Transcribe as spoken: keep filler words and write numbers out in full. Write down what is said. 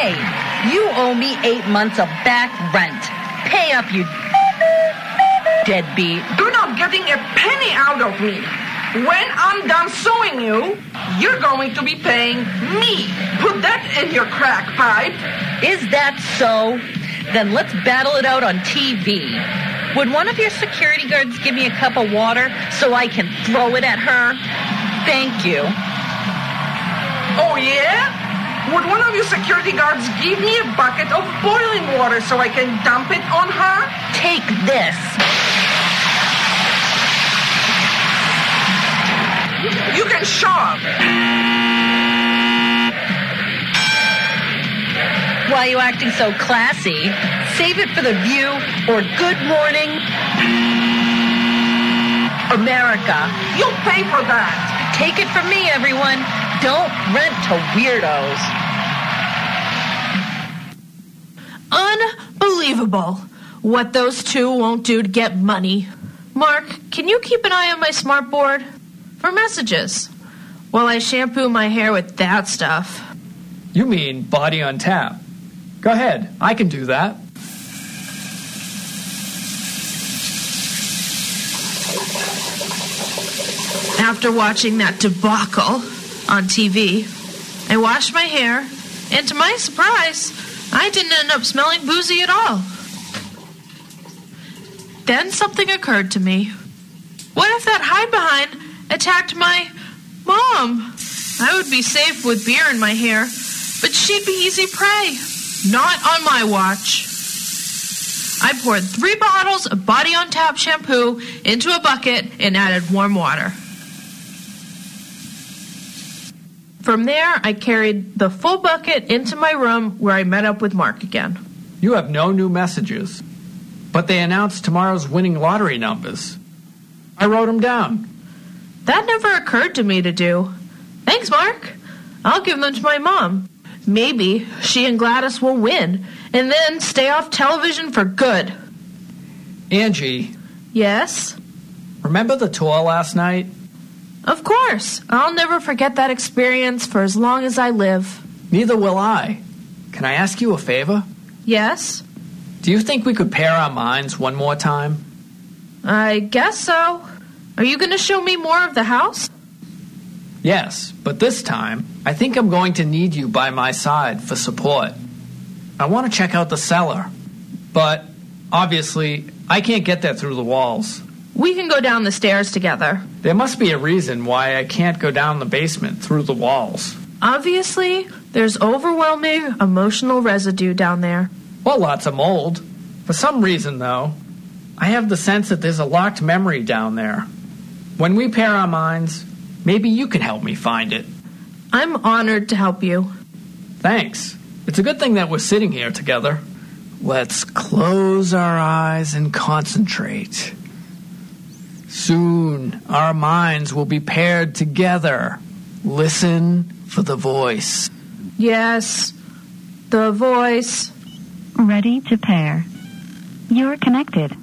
Hey, you owe me eight months of back rent. Pay up, you deadbeat. You're not getting a penny out of me. When I'm done suing you, you're going to be paying me. Put that in your crack pipe. Is that so? Then let's battle it out on T V. Would one of your security guards give me a cup of water so I can throw it at her? Thank you. Oh, yeah? Would one of your security guards give me a bucket of boiling water so I can dump it on her? Take this. You can shove. Why are you acting so classy? Save it for The View or Good Morning America. You'll pay for that. Take it from me, everyone. Don't rent to weirdos. Unbelievable. What those two won't do to get money. Mark, can you keep an eye on my smart board? For messages. While I shampoo my hair with that stuff. You mean Body on Tap. Go ahead, I can do that. After watching that debacle on T V, I washed my hair, and to my surprise, I didn't end up smelling boozy at all. Then something occurred to me. What if that hide-behind attacked my mom? I would be safe with beer in my hair, but she'd be easy prey. Not on my watch. I poured three bottles of Body on Tap shampoo into a bucket and added warm water. From there, I carried the full bucket into my room where I met up with Mark again. You have no new messages, but they announced tomorrow's winning lottery numbers. I wrote them down. That never occurred to me to do. Thanks, Mark. I'll give them to my mom. Maybe she and Gladys will win, and then stay off television for good. Angie. Yes? Remember the tour last night? Of course. I'll never forget that experience for as long as I live. Neither will I. Can I ask you a favor? Yes? Do you think we could pair our minds one more time? I guess so. Are you going to show me more of the house? Yes, but this time, I think I'm going to need you by my side for support. I want to check out the cellar, but obviously, I can't get there through the walls. We can go down the stairs together. There must be a reason why I can't go down the basement through the walls. Obviously, there's overwhelming emotional residue down there. Well, lots of mold. For some reason, though, I have the sense that there's a locked memory down there. When we pair our minds, maybe you can help me find it. I'm honored to help you. Thanks. It's a good thing that we're sitting here together. Let's close our eyes and concentrate. Soon, our minds will be paired together. Listen for the voice. Yes, the voice. Ready to pair. You're connected.